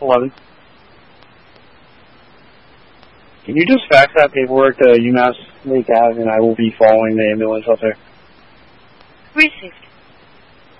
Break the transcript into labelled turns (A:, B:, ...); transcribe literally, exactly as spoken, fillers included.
A: eleven. Can you just fax that paperwork to UMass Lake Ave, and I will be following the ambulance up there?
B: Received.